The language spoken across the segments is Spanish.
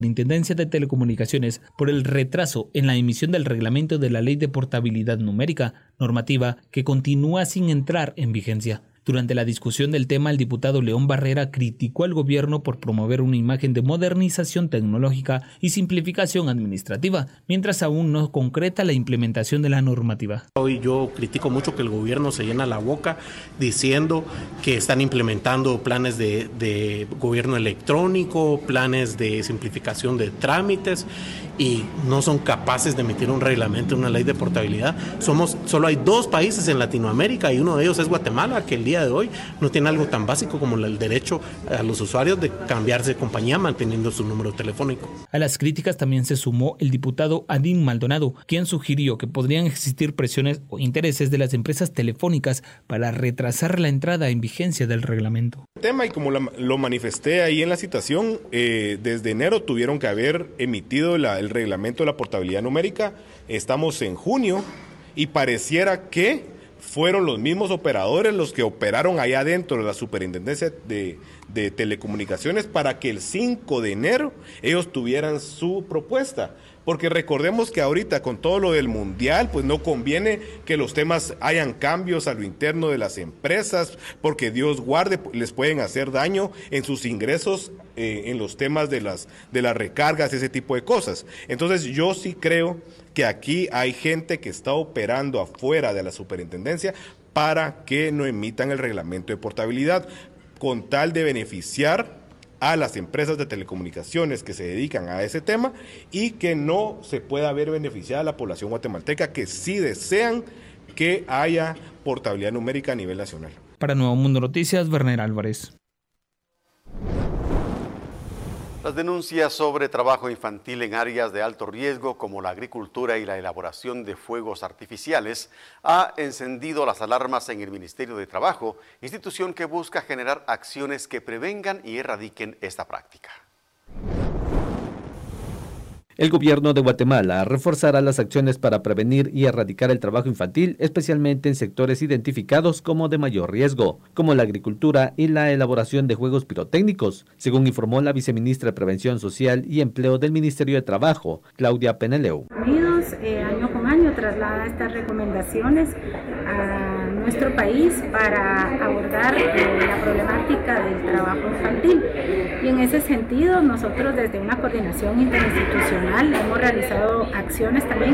La Intendencia de Telecomunicaciones por el retraso en la emisión del reglamento de la Ley de Portabilidad Numérica, normativa que continúa sin entrar en vigencia. Durante la discusión del tema, el diputado León Barrera criticó al gobierno por promover una imagen de modernización tecnológica y simplificación administrativa, mientras aún no concreta la implementación de la normativa. Hoy yo critico mucho que el gobierno se llena la boca diciendo que están implementando planes de gobierno electrónico, planes de simplificación de trámites y no son capaces de emitir un reglamento, una ley de portabilidad. Solo hay 2 países en Latinoamérica y uno de ellos es Guatemala, que el día de hoy no tiene algo tan básico como el derecho a los usuarios de cambiarse de compañía manteniendo su número telefónico. A las críticas también se sumó el diputado Adín Maldonado, quien sugirió que podrían existir presiones o intereses de las empresas telefónicas para retrasar la entrada en vigencia del reglamento. El tema, y como lo manifesté ahí en la citación, desde enero tuvieron que haber emitido el reglamento de la portabilidad numérica. Estamos en junio y pareciera que fueron los mismos operadores los que operaron allá dentro de la Superintendencia de Telecomunicaciones para que el 5 de enero ellos tuvieran su propuesta. Porque recordemos que ahorita con todo lo del mundial, pues no conviene que los temas hayan cambios a lo interno de las empresas, porque Dios guarde, les pueden hacer daño en sus ingresos, en los temas de las recargas, ese tipo de cosas. Entonces yo sí creo que aquí hay gente que está operando afuera de la superintendencia para que no emitan el reglamento de portabilidad, con tal de beneficiar a las empresas de telecomunicaciones que se dedican a ese tema y que no se pueda ver beneficiada a la población guatemalteca que sí desean que haya portabilidad numérica a nivel nacional. Para Nuevo Mundo Noticias, Werner Álvarez. Las denuncias sobre trabajo infantil en áreas de alto riesgo como la agricultura y la elaboración de fuegos artificiales ha encendido las alarmas en el Ministerio de Trabajo, institución que busca generar acciones que prevengan y erradiquen esta práctica. El gobierno de Guatemala reforzará las acciones para prevenir y erradicar el trabajo infantil, especialmente en sectores identificados como de mayor riesgo, como la agricultura y la elaboración de juegos pirotécnicos, según informó la viceministra de Prevención Social y Empleo del Ministerio de Trabajo, Claudia Peneleu. Unidos año con año traslada estas recomendaciones a nuestro país para abordar la problemática del trabajo infantil. Y en ese sentido, nosotros desde una coordinación interinstitucional hemos realizado acciones también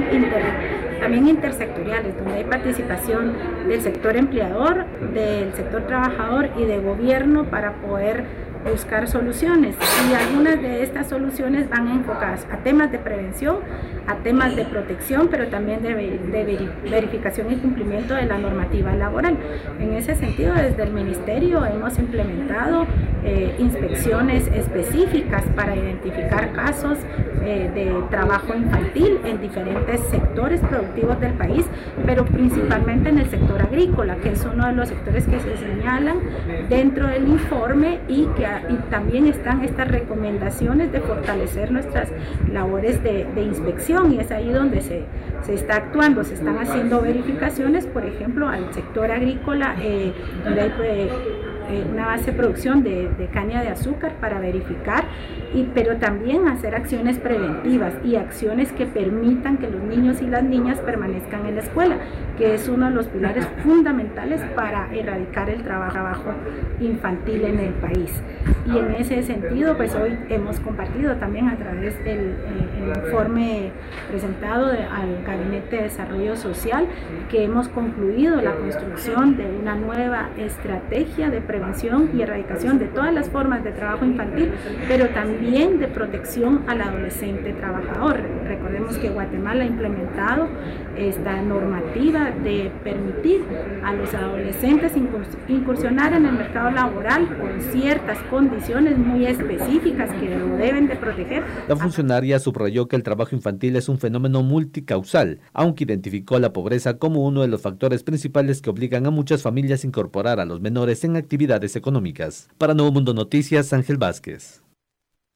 intersectoriales, donde hay participación del sector empleador, del sector trabajador y de gobierno para poder buscar soluciones, y algunas de estas soluciones van enfocadas a temas de prevención, a temas de protección, pero también de verificación y cumplimiento de la normativa laboral. En ese sentido, desde el Ministerio hemos implementado inspecciones específicas para identificar casos de trabajo infantil en diferentes sectores productivos del país, pero principalmente en el sector agrícola, que es uno de los sectores que se señalan dentro del informe, y también están estas recomendaciones de fortalecer nuestras labores de inspección, y es ahí donde se está actuando. Se están haciendo verificaciones, por ejemplo, al sector agrícola, donde hay una base de producción de caña de azúcar para verificar, pero también hacer acciones preventivas y acciones que permitan que los niños y las niñas permanezcan en la escuela, que es uno de los pilares fundamentales para erradicar el trabajo infantil en el país. Y en ese sentido, pues hoy hemos compartido también a través del informe presentado al Gabinete de Desarrollo Social que hemos concluido la construcción de una nueva estrategia de prevención y erradicación de todas las formas de trabajo infantil, pero también de protección al adolescente trabajador. Recordemos que Guatemala ha implementado esta normativa de permitir a los adolescentes incursionar en el mercado laboral con ciertas condiciones muy específicas que lo deben de proteger. La funcionaria subrayó que el trabajo infantil es un fenómeno multicausal, aunque identificó la pobreza como uno de los factores principales que obligan a muchas familias a incorporar a los menores en actividades económicas. Para Nuevo Mundo Noticias, Ángel Vázquez.